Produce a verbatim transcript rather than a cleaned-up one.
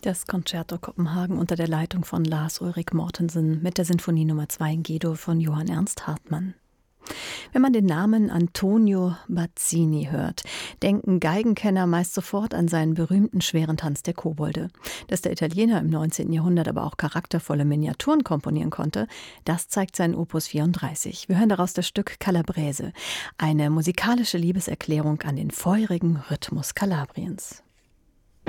Das Concerto Kopenhagen unter der Leitung von Lars Ulrik Mortensen mit der Sinfonie Nummer zwei in G-Dur von Johann Ernst Hartmann. Wenn man den Namen Antonio Bazzini hört, denken Geigenkenner meist sofort an seinen berühmten schweren Tanz der Kobolde. Dass der Italiener im neunzehnten Jahrhundert aber auch charaktervolle Miniaturen komponieren konnte, das zeigt sein Opus vierunddreißig. Wir hören daraus das Stück Calabrese, eine musikalische Liebeserklärung an den feurigen Rhythmus Kalabriens.